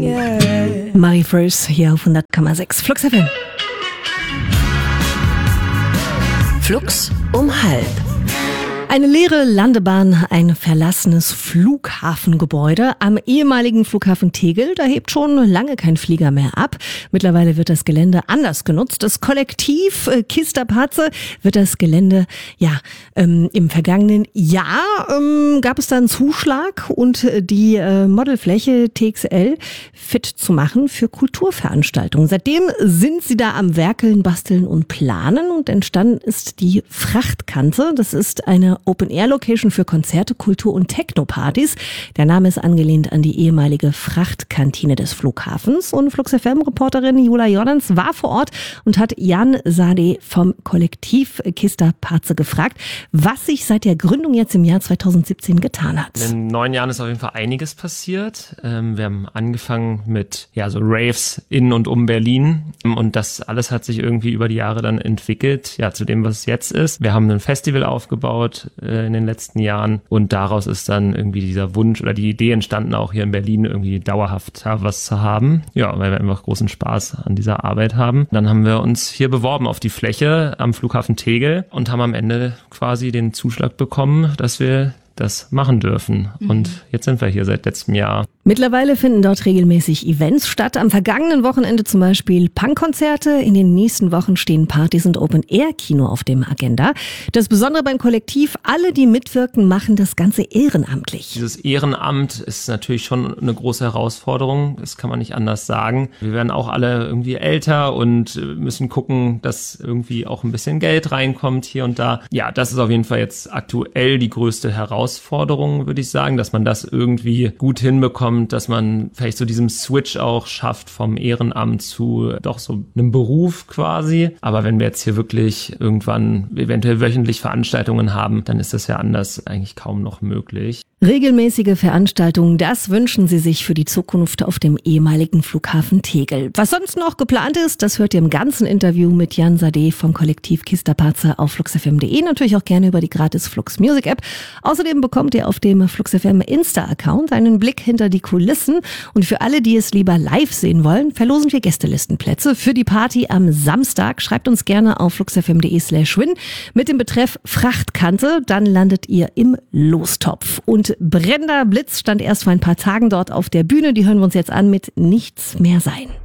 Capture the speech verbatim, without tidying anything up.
Yeah. Marie First hier auf hundert Komma sechs Flux F M. Flux um halb. Eine leere Landebahn, ein verlassenes Flughafengebäude am ehemaligen Flughafen Tegel. Da hebt schon lange kein Flieger mehr ab. Mittlerweile wird das Gelände anders genutzt. Das Kollektiv äh, Kista Pace wird das Gelände, ja, ähm, im vergangenen Jahr ähm, gab es da einen Zuschlag und äh, die äh, Modelfläche T X L fit zu machen für Kulturveranstaltungen. Seitdem sind sie da am Werkeln, Basteln und Planen und entstanden ist die Frachtkante. Das ist eine Open-Air-Location für Konzerte, Kultur- und Techno-Partys. Der Name ist angelehnt an die ehemalige Frachtkantine des Flughafens. Und Flux F M-Reporterin Jula Jordans war vor Ort und hat Jan Sade vom Kollektiv Kista Pace gefragt, was sich seit der Gründung jetzt im Jahr zweitausendsiebzehn getan hat. In neun Jahren ist auf jeden Fall einiges passiert. Wir haben angefangen mit ja so Raves in und um Berlin und das alles hat sich irgendwie über die Jahre dann entwickelt, ja zu dem, was es jetzt ist. Wir haben ein Festival aufgebaut in den letzten Jahren und daraus ist dann irgendwie dieser Wunsch oder die Idee entstanden, auch hier in Berlin irgendwie dauerhaft was zu haben. Ja, weil wir einfach großen Spaß an dieser Arbeit haben. Dann haben wir uns hier beworben auf die Fläche am Flughafen Tegel und haben am Ende quasi den Zuschlag bekommen, dass wir das machen dürfen. Mhm. Und jetzt sind wir hier seit letztem Jahr. Mittlerweile finden dort regelmäßig Events statt. Am vergangenen Wochenende zum Beispiel Punkkonzerte. In den nächsten Wochen stehen Partys und Open-Air-Kino auf dem Agenda. Das Besondere beim Kollektiv, alle, die mitwirken, machen das Ganze ehrenamtlich. Dieses Ehrenamt ist natürlich schon eine große Herausforderung. Das kann man nicht anders sagen. Wir werden auch alle irgendwie älter und müssen gucken, dass irgendwie auch ein bisschen Geld reinkommt hier und da. Ja, das ist auf jeden Fall jetzt aktuell die größte Herausforderung, würde ich sagen, dass man das irgendwie gut hinbekommt, dass man vielleicht so diesen Switch auch schafft vom Ehrenamt zu doch so einem Beruf quasi. Aber wenn wir jetzt hier wirklich irgendwann eventuell wöchentlich Veranstaltungen haben, dann ist das ja anders eigentlich kaum noch möglich. Regelmäßige Veranstaltungen, das wünschen sie sich für die Zukunft auf dem ehemaligen Flughafen Tegel. Was sonst noch geplant ist, das hört ihr im ganzen Interview mit Jan Sade vom Kollektiv Kista Pace auf flux f m punkt d e. Natürlich auch gerne über die gratis Flux Music App. Außerdem bekommt ihr auf dem Flux F M Insta-Account einen Blick hinter die Kulissen. Und für alle, die es lieber live sehen wollen, verlosen wir Gästelistenplätze für die Party am Samstag. Schreibt uns gerne auf flux f m punkt d e slash win mit dem Betreff Frachtkante. Dann landet ihr im Lostopf. Und Brenda Blitz stand erst vor ein paar Tagen dort auf der Bühne. Die hören wir uns jetzt an mit Nichts mehr sein.